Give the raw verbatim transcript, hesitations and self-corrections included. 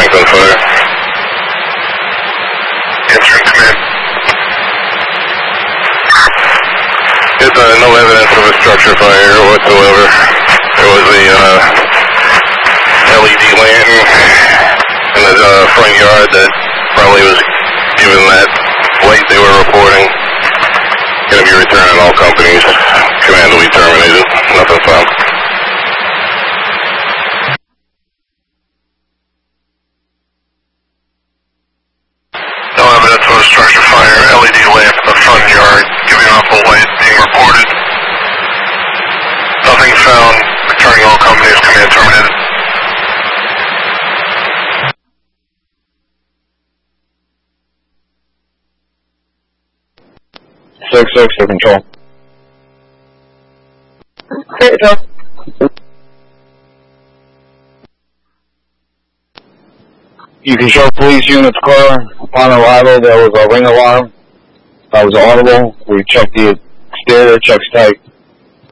strength on fire. Answering command. There's uh, no evidence of a structure fire whatsoever. There was a uh, L E D lantern in the uh, front yard that probably was given that light they were reporting. Going to be returning all companies. Command will be terminated. Nothing found. No evidence of a structure fire. L E D lamp in the front yard giving off a light being reported. Nothing found. Returning all companies. Command terminated. Six six for control. Control. You can show police units car. Upon arrival, there was a ring alarm that was audible. We checked the exterior, checks tight.